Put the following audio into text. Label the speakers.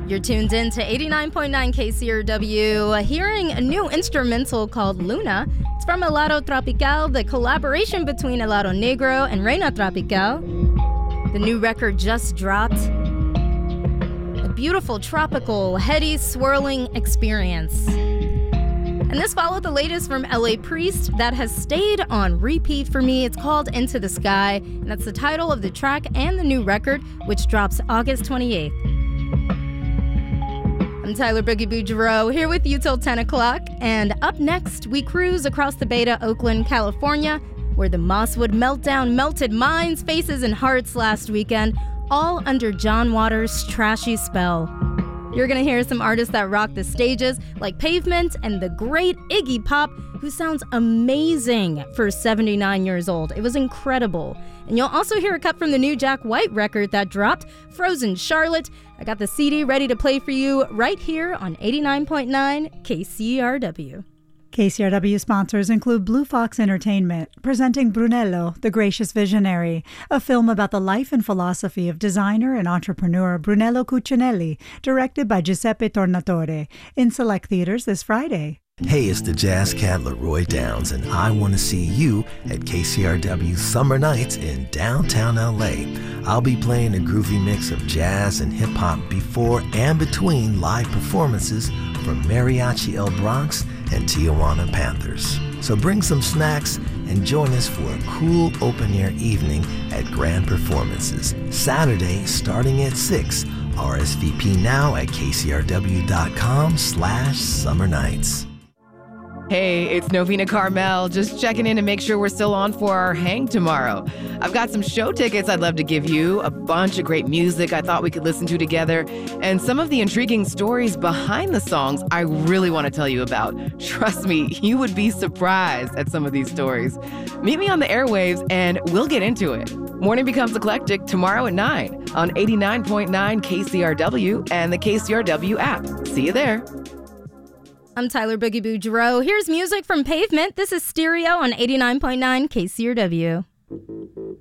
Speaker 1: You're tuned in to 89.9 KCRW, hearing a new instrumental called Luna. It's from Helado Tropical, the collaboration between Helado Negro and Reina Tropical. The new record just dropped. A beautiful, tropical, heady, swirling experience. And this followed the latest from LA Priest that has stayed on repeat for me. It's called Into the Sky, and that's the title of the track and the new record, which drops August 28th. I'm Tyler Boogie Boudreau, here with you till 10 o'clock. And up next, we cruise across the Bay to Oakland, California, where the Mosswood Meltdown melted minds, faces, and hearts last weekend, all under John Waters' trashy spell. You're going to hear some artists that rock the stages, like Pavement and the great Iggy Pop, who sounds amazing for 79 years old. It was incredible. And you'll also hear a cut from the new Jack White record that dropped, Frozen Charlotte. I got the CD ready to play for you right here on 89.9 KCRW.
Speaker 2: KCRW sponsors include Blue Fox Entertainment, presenting Brunello, the Gracious Visionary, a film about the life and philosophy of designer and entrepreneur Brunello Cucinelli, directed by Giuseppe Tornatore, in select theaters this Friday.
Speaker 3: Hey, it's the Jazz Cat Leroy Downs, and I want to see you at KCRW Summer Nights in downtown LA. I'll be playing a groovy mix of jazz and hip-hop before and between live performances from Mariachi El Bronx and Tijuana Panthers. So bring some snacks and join us for a cool open-air evening at Grand Performances, Saturday starting at 6. RSVP now at kcrw.com/summernights.
Speaker 4: Hey, it's Novena Carmel, just checking in to make sure we're still on for our hang tomorrow. I've got some show tickets I'd love to give you, a bunch of great music I thought we could listen to together, and some of the intriguing stories behind the songs I really want to tell you about. Trust me, you would be surprised at some of these stories. Meet me on the airwaves and we'll get into it. Morning Becomes Eclectic tomorrow at 9 on 89.9 KCRW and the KCRW app. See you there.
Speaker 1: I'm Tyler Boogie Boudreau. Here's music from Pavement. This is Stereo on 89.9 KCRW.